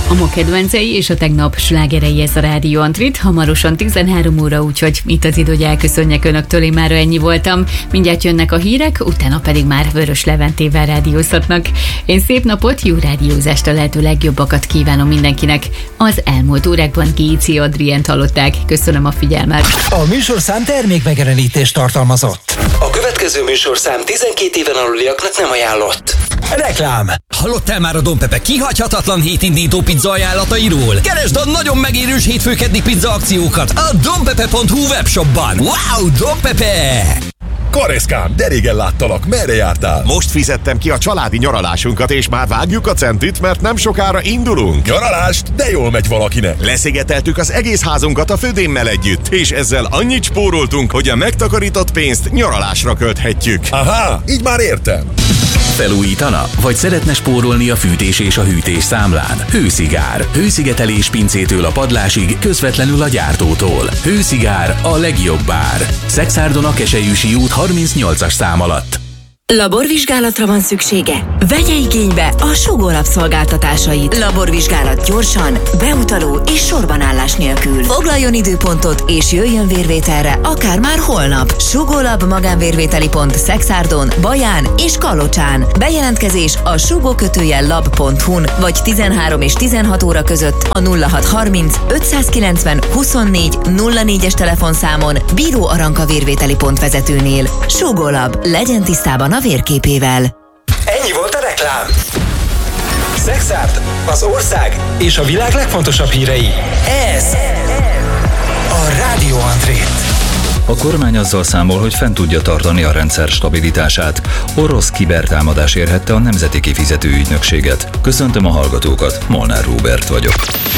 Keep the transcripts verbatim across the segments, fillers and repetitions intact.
A ma kedvencei és a tegnap slágerei, ez a Rádió Antrit. Hamarosan tizenhárom óra, úgyhogy itt az idő, hogy elköszönjek önöktől, én mára ennyi voltam. Mindjárt jönnek a hírek, utána pedig már Vörös Leventével rádiózhatnak. Én szép napot, jó rádiózást, a lehető legjobbakat kívánom mindenkinek. Az elmúlt órákban Géci Adrient hallották. Köszönöm a figyelmet. A műsorszám termékmegjelenítést tartalmazott. A következő műsorszám tizenkét éven aluliaknak nem ajánlott. Reklám. Hallottál már a Don Pepe kihagyhatatlan hétindító pizza ajánlatairól? Keresd a nagyon megérős hétfőkeddi pizza akciókat a donpepe pont hu webshopban. Wow, Don Pepe! Kareszkám, de régen láttalak, merre jártál? Most fizettem ki a családi nyaralásunkat, és már vágjuk a centit, mert nem sokára indulunk. Nyaralást? De jól megy valakinek. Leszigeteltük az egész házunkat a födémmel együtt, és ezzel annyit spóroltunk, hogy a megtakarított pénzt nyaralásra költhetjük. Aha, így már értem. Felújítana? Vagy szeretne spórolni a fűtés és a hűtés számlán? Hőszigár. Hőszigetelés pincétől a padlásig, közvetlenül a gyártótól. Hőszigár, a legjobb ár. Szekszárdon a Keselyűsi út harmincnyolcas szám alatt. Laborvizsgálatra van szüksége? Vegye igénybe a Sugólab szolgáltatásait. Laborvizsgálat gyorsan, beutaló és sorbanállás nélkül. Foglaljon időpontot és jöjjön vérvételre akár már holnap. Sugólab magánvérvételi pont Szekszárdon, Baján és Kalocsán. Bejelentkezés a sugó-lab pont hu-n vagy tizenhárom és tizenhat óra között a nulla hat harminc ötszázkilencven huszonnégy nulla négyes telefonszámon Bíró Aranka vérvételi pont vezetőnél. Sugólab, legyen tisztában a vérképével. Ennyi volt a reklám. Szekszárd, az ország és a világ legfontosabb hírei. Ez a Rádió Antrit. A kormány azzal számol, hogy fent tudja tartani a rendszer stabilitását. Orosz kibertámadás érhette a Nemzeti Kifizetőügynökséget. Köszöntöm a hallgatókat, Molnár Róbert vagyok.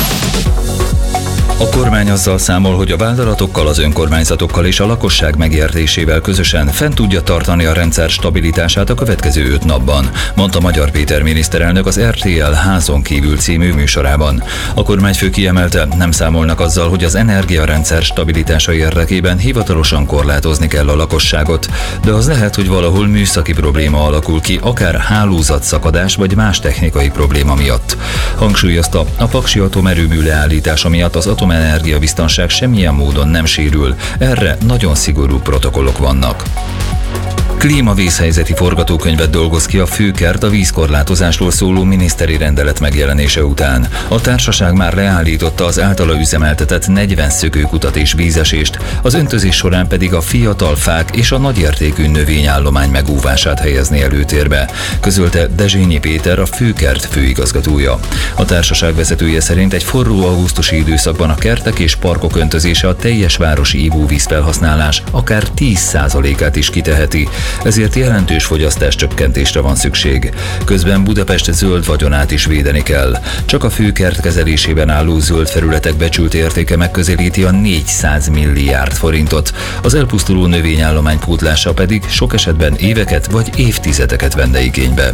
A kormány azzal számol, hogy a vállalatokkal, az önkormányzatokkal és a lakosság megértésével közösen fent tudja tartani a rendszer stabilitását a következő öt napban, mondta Magyar Péter miniszterelnök az er té el Házon kívül című műsorában. A kormányfő kiemelte, nem számolnak azzal, hogy az energiarendszer stabilitása érdekében hivatalosan korlátozni kell a lakosságot, de az lehet, hogy valahol műszaki probléma alakul ki, akár hálózatszakadás vagy más technikai probléma miatt. Hangsúlyozta, a Paksi atomerőmű leállítása miatt az atomenergiabiztonság semmilyen módon nem sérül, erre nagyon szigorú protokollok vannak. Klímavészhelyzeti forgatókönyvet dolgoz ki a Főkert a vízkorlátozásról szóló miniszteri rendelet megjelenése után. A társaság már leállította az általa üzemeltetett negyven szökőkutat és vízesést, az öntözés során pedig a fiatal fák és a nagyértékű növényállomány megúvását helyezni előtérbe, közölte Dezsényi Péter, a Főkert főigazgatója. A társaság vezetője szerint egy forró augusztusi időszakban a kertek és parkok öntözése a teljes városi ivóvízfelhasználás akár tíz százalékát is kiteheti, ezért jelentős fogyasztás csökkentésre van szükség. Közben Budapest zöld vagyonát is védeni kell. Csak a Főkert kezelésében álló zöld felületek becsült értéke megközelíti a négyszáz milliárd forintot, az elpusztuló növényállomány pótlása pedig sok esetben éveket vagy évtizedeket venne igénybe.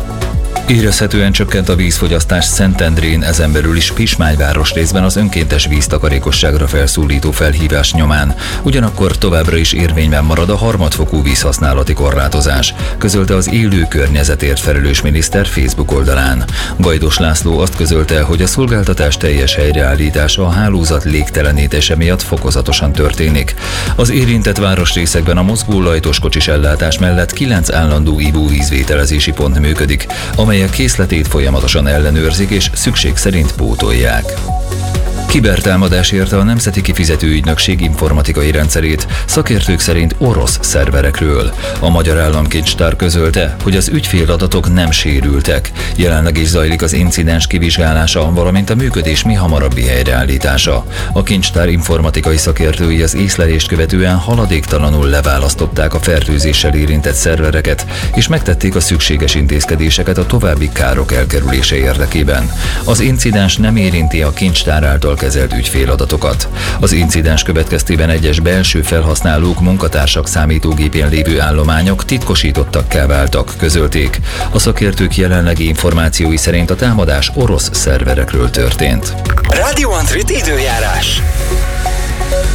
Érezhetően csökkent a vízfogyasztás Szentendrén, ezen belül is Pismány városrészben az önkéntes víztakarékosságra felszólító felhívás nyomán. Ugyanakkor továbbra is érvényben marad a harmadfokú vízhasználati korlátozás, közölte az élő környezetért felelős miniszter Facebook oldalán. Gajdos László azt közölte, hogy a szolgáltatás teljes helyreállítása a hálózat légtelenítése miatt fokozatosan történik. Az érintett városrészekben a mozgó lajtos kocsis ellátás mellett kilenc állandó ivóvízvételezési pont működik, amelyek készletét folyamatosan ellenőrzik és szükség szerint pótolják. Kibertámadás érte a Nemzeti Kifizetőügynökség informatikai rendszerét, szakértők szerint orosz szerverekről. A Magyar Államkincstár közölte, hogy az ügyféladatok nem sérültek. Jelenleg is zajlik az incidens kivizsgálása, valamint a működés mihamarabbi helyreállítása. A kincstár informatikai szakértői az észlelést követően haladéktalanul leválasztották a fertőzéssel érintett szervereket, és megtették a szükséges intézkedéseket a további károk elkerülése érdekében. Az incidens nem érinti a kincstár által kezelt ügyféladatokat. Az incidens következtében egyes belső felhasználók, munkatársak számítógépén lévő állományok titkosítottakká váltak, közölték. A szakértők jelenlegi információi szerint a támadás orosz szerverekről történt. Rádió Antrit időjárás.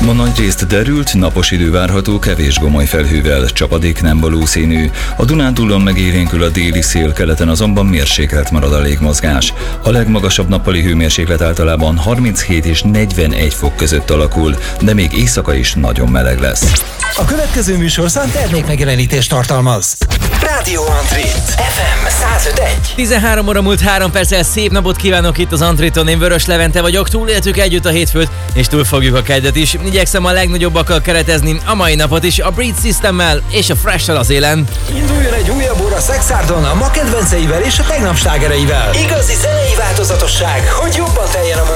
Ma nagyrészt derült, napos idő várható, kevés gomoly felhővel, csapadék nem valószínű. A Dunántúlon megélénkül a déli szél, keleten azonban mérsékelt marad a légmozgás. A legmagasabb nappali hőmérséklet általában harminchét és negyvenegy fok között alakul, de még éjszaka is nagyon meleg lesz. A következő műsorszám termékmegjelenítést tartalmaz. Rádió Antrit, ef em száz öt egész egy. tizenhárom óra múlt három perccel, szép napot kívánok itt az Antriton, én Vörös Levente vagyok, túléltük együtt a hétfőt, és túl fogjuk a keddet is. Igyekszem a legnagyobbakkal keretezni a mai napot is, a Breed Systemmel és a Fresh-sel az élen. Induljon egy újabb óra Szexárdon a ma kedvenceivel és a tegnap slágereivel. Igazi zenei változatosság, hogy jobban teljen a